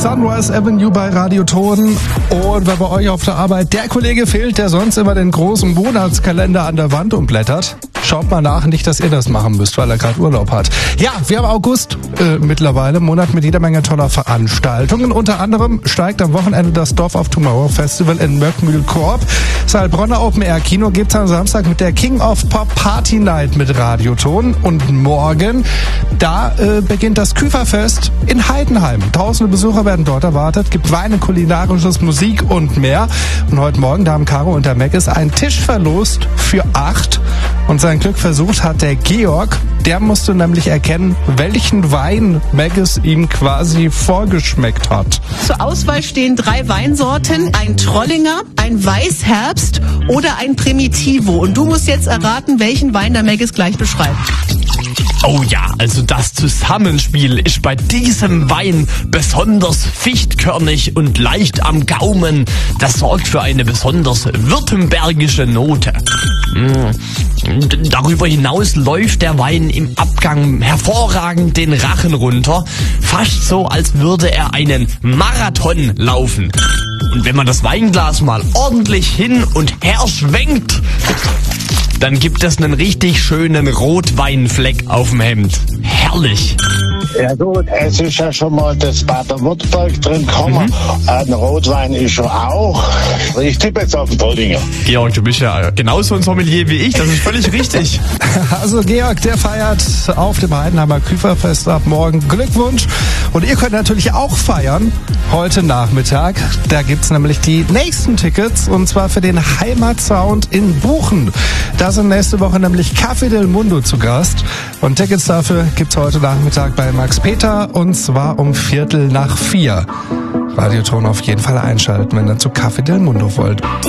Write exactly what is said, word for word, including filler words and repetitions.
Sunrise Avenue bei Radioton. Und wenn bei euch auf der Arbeit der Kollege fehlt, der sonst immer den großen Monatskalender an der Wand umblättert, schaut mal nach, nicht, dass ihr das machen müsst, weil er gerade Urlaub hat. Ja, wir haben August äh, mittlerweile, Monat mit jeder Menge toller Veranstaltungen. Unter anderem steigt am Wochenende das Dorf of Tomorrow Festival in Möckmühl-Korb. Das Heilbronner Open Air Kino gibt's am Samstag mit der King of Pop Party Night mit Radioton. Und morgen, da äh, beginnt das Küferfest in Heidenheim. Tausende Besucher werden dort erwartet, gibt Weine, kulinarisches, Musik und mehr. Und heute Morgen, da haben Caro und der Meckes einen Tisch verlost für acht. Und sein Glück versucht hat der Georg. Der musste nämlich erkennen, welchen Wein Meckes ihm quasi vorgeschmeckt hat. Zur Auswahl stehen drei Weinsorten, ein Trollinger, ein Weißherbst oder ein Primitivo. Und du musst jetzt erraten, welchen Wein der Meckes gleich beschreibt. Oh ja, also das Zusammenspiel ist bei diesem Wein besonders fichtkörnig und leicht am Gaumen. Das sorgt für eine besonders württembergische Note. Darüber hinaus läuft der Wein im Abgang hervorragend den Rachen runter. Fast so, als würde er einen Marathon laufen. Und wenn man das Weinglas mal ordentlich hin und her schwenkt, dann gibt es einen richtig schönen Rotweinfleck auf dem Hemd. Herrlich. Ja gut, es ist ja schon mal das Baden-Württemberg drin gekommen. Mhm. Ein Rotwein ist schon auch. Ich tippe jetzt auf den Trollinger. Georg, du bist ja genauso ein Sommelier wie ich, das ist völlig richtig. Also Georg, der feiert auf dem Heidenheimer Küferfest ab morgen. Glückwunsch. Und ihr könnt natürlich auch feiern heute Nachmittag. Da gibt's nämlich die nächsten Tickets und zwar für den Heimatsound in Buchen. Da sind nächste Woche nämlich Café del Mundo zu Gast. Und Tickets dafür gibt's heute Nachmittag bei Max Peter und zwar um Viertel nach vier. Radioton auf jeden Fall einschalten, wenn ihr zu Café del Mundo wollt.